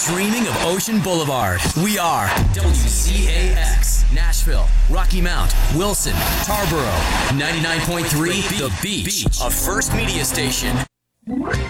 dreaming of Ocean Boulevard. We are WCAX, Nashville, Rocky Mount, Wilson, Tarboro, 99.3, The Beach, a First Media station.